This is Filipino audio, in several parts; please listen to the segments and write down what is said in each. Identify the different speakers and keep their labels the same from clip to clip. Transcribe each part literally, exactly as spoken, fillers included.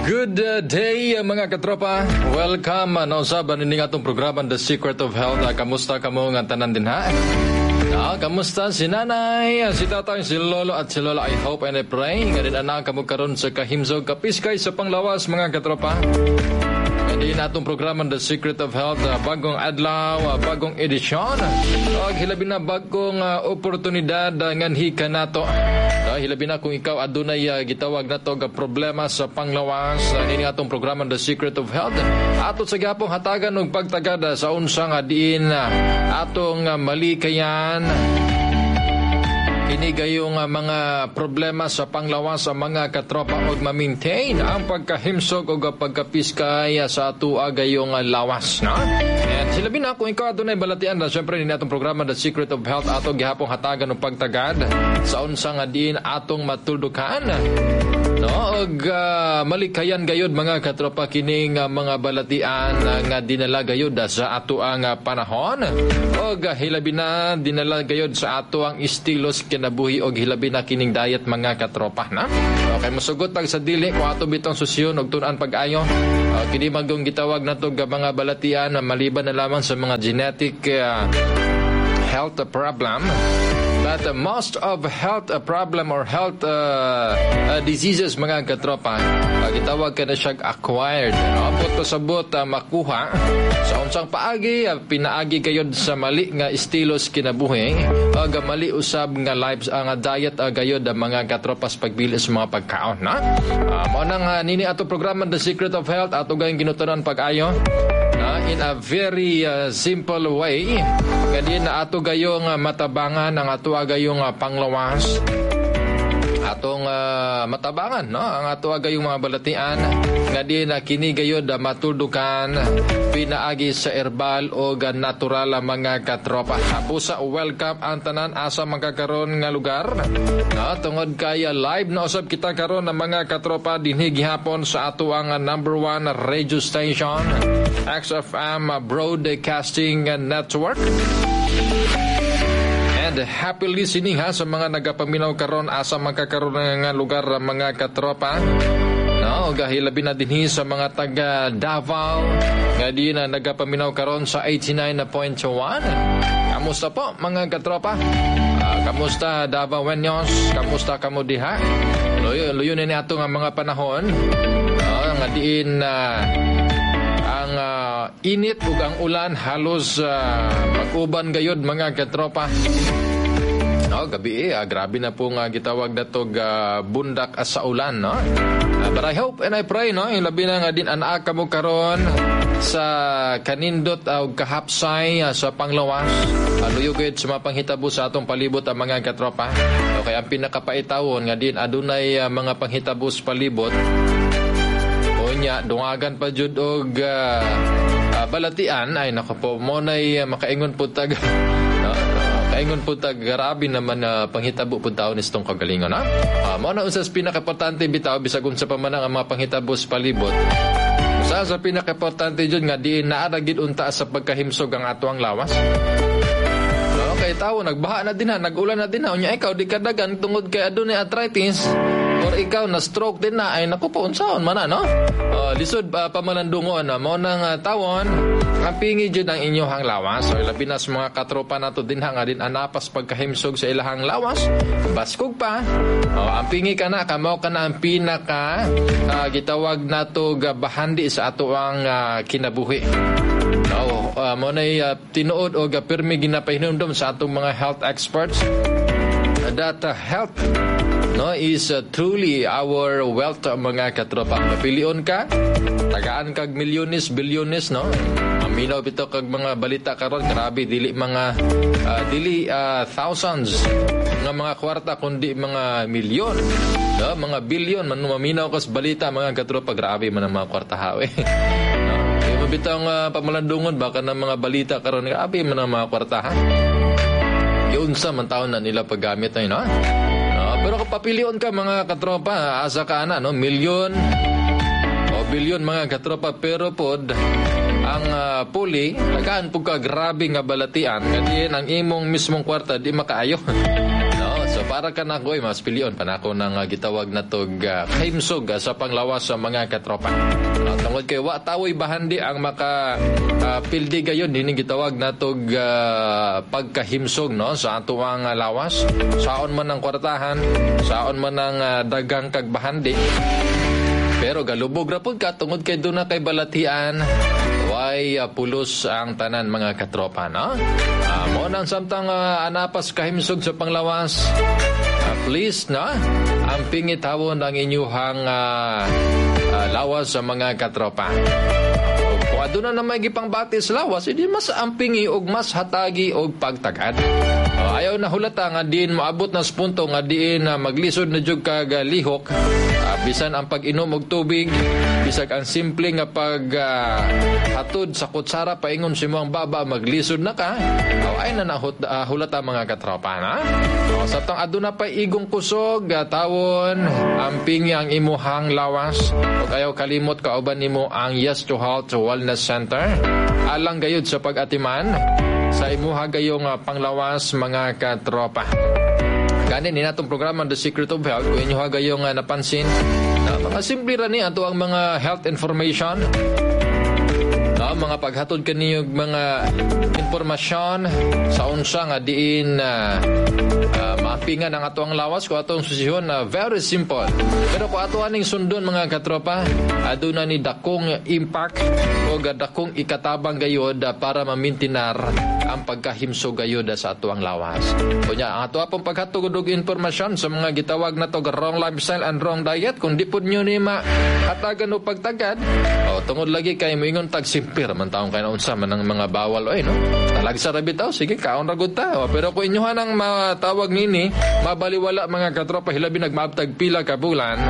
Speaker 1: Good uh, day mga katropa. Welcome uh, nausaban ini atong programa The Secret of Health. Uh, kamusta kamo nga tanan din ha? Uh, kamusta si nanay, uh, si tatay, si lolo at si lola. I hope and I pray nga din anak kamo karon sa kahimsog kapiskay sa panglawas mga katropa. Hindi na itong programa The Secret of Health, uh, bagong adlaw, uh, bagong edisyon. Uh, hilabi na bagong uh, oportunidad uh, nganhi ka na to. Uh, hilabi na kung ikaw adunay uh, gitawag na to uh, problema sa panglawas. Uh, hindi na itong programa The Secret of Health. Ato sa gapong hatagan ng pagtagad uh, sa unsang adiin uh, atong uh, malikayan. Kini gayong uh, mga problema sa panglawas sa mga katropa og ma-maintain ang pagkahimsog o pagkapiskay uh, sa ato gayong uh, lawas, no? And sila bin kung ikaw adunay balatian na syempre ni atong programa The Secret of Health ato gihapong hatagan og pagtagad sa unsang din atong matuldukan. No, og uh, malikayan gayud mga katropa kining uh, mga balatian uh, nga dinala gayud uh, sa ato ang uh, panahon. Og uh, hilabi na dinala gayud sa ato ang estilos kinabuhi og hilabi na kining diet mga katropa na. Okay, masugot tag sa dili ko ato bitong susyon og tun-an pag-ayo. Uh, kini magong gitawag nato nga mga balatian na uh, maliban na lamang sa mga genetic uh, health problem. But uh, most of health uh, problem or health uh, uh, diseases mga katropa, uh, gitawag ka na siya acquired. Abot no? Pasabot uh, makuha sa unsang paagi, uh, pinaagi gayod sa mali nga estilos kinabuhi, uh, ga mali usab nga lives ang uh, diet uh, gayod uh, mga katropas pagpili sa mga pagkaon. Na? Uh, mo nang uh, nini ato programa The Secret of Health ato gayong ginutunan pag-ayo. Uh, in a very uh, simple way, kadin na ato gayong uh, matabangan ang ato gayong uh, panglawas, atong uh, matabangan, no? Ang ato gayong mga balatian nga di na kini gayod uh, matuldukan pinaagi sa herbal o uh, natural uh, mga katropa. Pusa welcome ang tanan asa magkakaroon nga lugar, no? Tungod kaya live na usab kita karon ng mga katropa dinhi gihapon sa ato ang uh, number one radio station X F M Broadcasting Network. And happy listening ha sa mga nagapaminaw karon asa magkakaroon nga lugar mga katropa. No, gahilabi na dinhi sa mga taga Davao nga di na nagapaminaw karon sa eighty-nine point one. Kamusta po mga katropa? Uh, kamusta Davao Wenyos? Kamusta kamo diha? Luyo luyo ni ato nga mga panahon. Uh, nga diin uh, ang uh, init ug ang ulan halos uh, mag-uban gayud mga katropa. No, gabi eh, ah, grabe na po nga gitawag na to uh, bundak as sa ulan, no? Uh, but I hope and I pray, no? Yung labi na nga din anak ka mo karon sa kanindot o uh, kahapsay uh, sa panglawas. Uh, luyugid sa mga panghitabo sa atong palibot ang uh, mga katropa. Okay, ang pinakapaitawon nga din adunay uh, mga panghitabo sa palibot. O nya, dungagan pa jud og uh, uh, balatian. Ay, naku po, mo na'y uh, makaingon po tag... no? Kaingon po tag grabe naman na uh, panghitabo po taon nitong kagalingon, ha? Uh, mo na usas pinaka-importante bitaw bisag unsa pa man ang mga panghitabo sa palibot. Usa sa pinaka-importante jud nga di naa gid unta sa pagkahimsog ang ato ang lawas. Okay, tawo nagbaha na din ha, nag-ulan na din ha. Unya ikaw di kadagan tungod kay adunay arthritis or ikaw na stroke din na ay naku po unsaon man na, no? Uh, lisod uh, pamalandungon na mo nang uh, tawon ang pingi jud ang inyong lawas. So labi na sa mga katropa nato din nga din anapas pagkahimsog sa ilahang lawas. Baskog pa. Uh, ang pingi kana kamo kana ang pinaka uh, gitawag nato gabahandi sa ato ang uh, kinabuhi. No, uh, mo na uh, tinuod o gapirmi ginapahinumdom sa atong mga health experts uh, that uh, health no is uh, truly our wealth uh, mga katropa. Mapilion ka, tagaan kag milyones, bilyones, no? Maminaw bitaw kag mga balita karon grabe dili mga uh, dili uh, thousands nga mga kwarta kundi mga milyon, no? Mga bilyon man maminaw kas balita mga katropa, grabe man ang mga kwarta hawe. No? Kaya mabitaw nga uh, pamalandungon baka ng mga balita karon grabe man ang mga kwarta ha. Yun sa man taon na nila paggamit ay, no? Pero kung papilion ka mga katropa, asa ka na, no? Milyon o bilyon mga katropa, pero pod ang uh, puli, tagaan po ka grabe nga balatian, kasi ang imong mismong kwarta di makaayo. No? So para para ka na ko, eh, mas pilion pa na ako ng uh, gitawag na to uh, kahimsog uh, sa panglawas sa mga katropa. Uh, tungod kay wa tawoy bahandi ang maka uh, pildi gayon din gitawag na to uh, pagkahimsog no sa ato ang uh, lawas. Saon man ang kwartahan, saon man ang uh, dagang kag bahandi. Pero galubog ra pud ka tungod kay doon na kay balatian way uh, pulos ang tanan mga katropa no. Uh, mo nang samtang uh, anapas kahimsog sa panglawas. Uh, please no. Ang pingitawon ang inyuhang uh, uh, lawas sa mga katropa. Kung aduna na may gipang batis lawas, hindi mas ampingi og mas hatagi og pagtagad. Uh, ayaw na hulata nga diin maabot na punto nga diin uh, maglisod na jud kag uh, lihok. Uh, bisan ang pag-inom og tubig, bisag ang simple nga pag uh, hatod sa kutsara paingon si mo ang baba maglisod na ka. Uh, ay na nahut uh, hulata mga katropa na. Uh, sa tang aduna pa igong kusog uh, tawon ampingi ang imuhang lawas. Ug ayaw kalimot kauban nimo ang Yes to Health Wellness Center. Alang gayud sa pag-atiman sa imuha gayong uh, panglawas mga katropa. Kanin ni natong programa The Secret of Health kung inyo gayong uh, napansin na mga simple ra ni ato ang mga health information. No, mga paghatod kaniyo mga impormasyon sa unsa nga diin uh, uh, maapingan ang ato ang lawas ko atong susihon na uh, very simple. Pero kung ato aning sundon mga katropa, aduna ni dakong impact o dakong ikatabang gayod uh, para mamintinar ang pagkahimsog gayod uh, sa ato ang lawas. Kunya ang ato apong paghatod og impormasyon sa mga gitawag na to wrong lifestyle and wrong diet kung di pud nyo ni mahatagan o pagtagad o tungod lagi kay moingon tag simpir man taong kay naunsa man ang mga bawal oy no. Talag sa rabitaw sige kaon ra gud ta. Pero kung inyohan ang matawag nini mabaliwala mga katropa hilabi nagmaabtag pila ka bulan.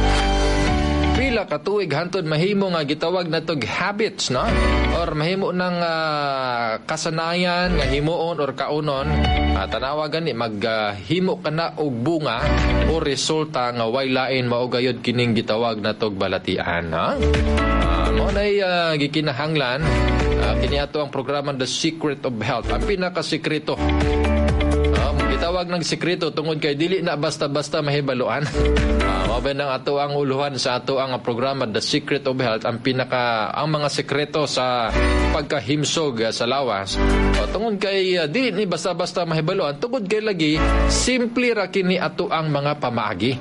Speaker 1: Pila ka tuig hantod mahimo nga gitawag na tog habits no or mahimo ng uh, kasanayan nga himuon or kaunon uh, tanawa gani maghimo uh, ka na og bunga o resulta nga way lain mao gayud kining gitawag na tog balatian no. Uh, mo nay uh, gikinahanglan uh, kini ato ang programa The Secret of Health ang pinakasekreto. Gitawag ng sekreto tungod kay dili na basta-basta mahibaluan. Uh, Maben ang ato ang uluhan sa ato ang programa The Secret of Health ang pinaka ang mga sekreto sa pagkahimsog uh, sa lawas. Uh, tungod kay uh, dili ni basta-basta mahibaluan tungod kay lagi simple ra kini ato ang mga pamaagi.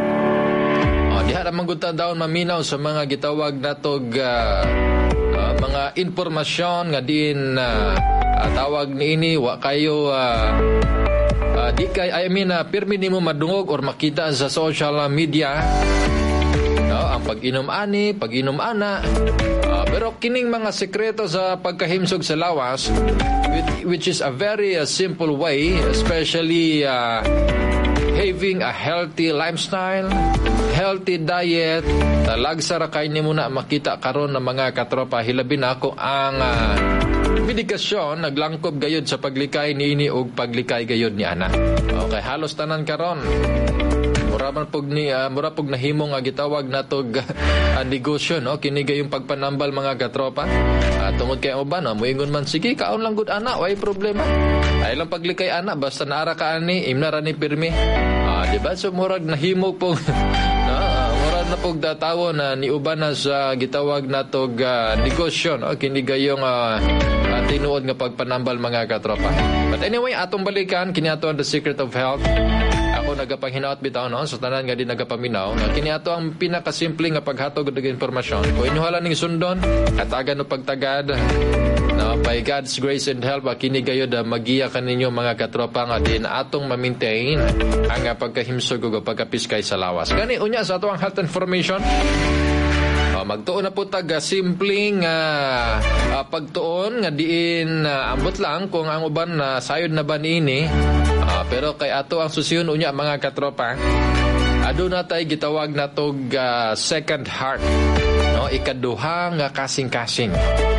Speaker 1: Uh, diha ra man gud ta dayon maminaw sa mga gitawag natog uh, uh, mga impormasyon nga diin uh, uh, tawag niini wa kayo uh, Uh, di kay I mean uh, pirmi nimo madungog or makita sa social media no, ang pag-inom ani, pag-inom ana uh, pero kining mga sekreto sa pagkahimsog sa lawas which, which is a very uh, simple way especially uh, having a healthy lifestyle, healthy diet talagsa ra kay nimo na makita karon ng mga katropa hilabi na ako ang uh, medikasyon naglangkob gayod sa paglikay niini og paglikay gayod ni ana. Okay, halos tanan karon. Mura man pug ni uh, mura pug nahimo nga gitawag natog uh, negosyo no kini gayong pagpanambal mga katropa. Uh, tungod kay uban no moingon man sige kaon lang gud ana way problema. Ay lang paglikay ana basta naara ka ani imna ra ni pirmi. Ah uh, di ba so murag nahimo pug no uh, murag na pug datawo na ni uban na sa gitawag natog uh, negosyo no kini gayong uh, uh, tinuod nga pagpanambal mga katropa. But anyway atong balikan kini ato ang The Secret of Health. Ako nagapanghinaot bitaw no so tanan nga di nagapaminaw nga kini ato ang pinakasimple nga paghatog og impormasyon. Kung inyo hala ning sundon katagan o pagtagad no, by God's grace and help kini gayud uh, magiya kaninyo mga katropa nga din atong ma-maintain ang uh, pagkahimsog ug pagkapiskay sa lawas. Gani unya sa ato ang health information. Uh, magtuon na po tag uh, simpleng uh, uh, pagtuon nga diin uh, ambot lang kung ang uban na uh, sayod na ba niini uh, pero kay ato ang susiyon unya mga katropa aduna tay gitawag natog uh, second heart no ikaduha nga kasing-kasing.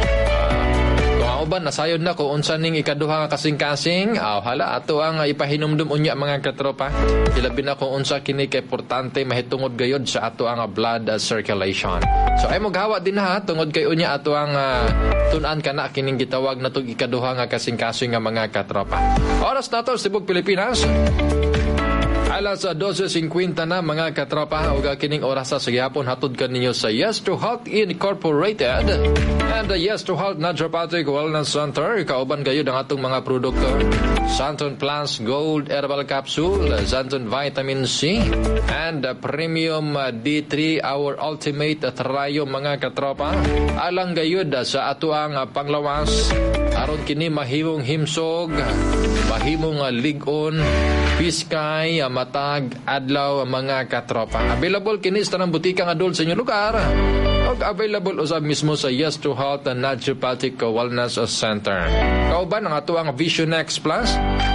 Speaker 1: Uban nasayod na ko unsa ning ikaduha nga kasing-kasing aw hala ato ang ipahinumdum unya mga katropa ilabi na kung unsa kini kay importante mahitungod gayod sa ato ang blood uh, circulation. So ay maghawa din ha tungod kay unya ato ang uh, tun-an kana kining gitawag natog ikaduha nga kasing-kasing nga mga katropa. Oras nato Cebu, Pilipinas Alas twelve fifty na mga katropa, ug kining oras sa gihapon hatod kaninyo sa Yes to Health Incorporated and the Yes to Health Naturopathic Wellness Center. Kauban kayo ng atong mga produkto: Santon Plus Gold Herbal Capsule, Santon Vitamin C, and the Premium D three, our ultimate trayo mga katropa. Alang gayud sa atuang panglawas aron kini mahimong himsog, mahimong ligon, piskay, matag, adlaw mga katropa. Available kini sa tanang butika nga dol sa inyong lugar. Og available usab mismo sa Yes to Health Naturopathic Wellness Center. Kauban ang atuang Vision X Plus,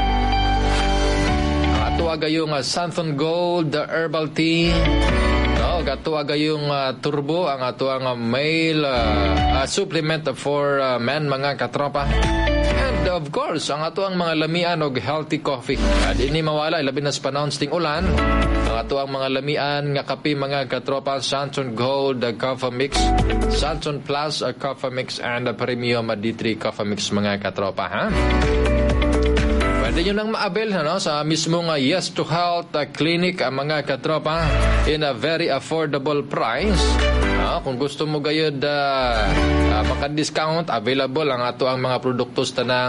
Speaker 1: ang atuwa gayong Santon Gold Herbal Tea, no, gatuwa gayong uh, Turbo, ang atuang uh, male uh, uh, supplement for uh, men mga katropa. And of course, ang ato ang mga lamian og healthy coffee. At ini mawala, labi na sa panahon ting ulan. Ang ato ang mga lamian nga kape mga katropa: Santon Gold uh, Coffee Mix, Santon Plus uh, Coffee Mix, and uh, Premium uh, D three Coffee Mix mga katropa, ha? Pwede nyo nang maabel no, sa mismong uh, Yes to Health uh, Clinic ang uh, mga katropa in a very affordable price. Uh, kung gusto mo gayud uh, uh, maka-discount, available ang ato ang mga produktos tanang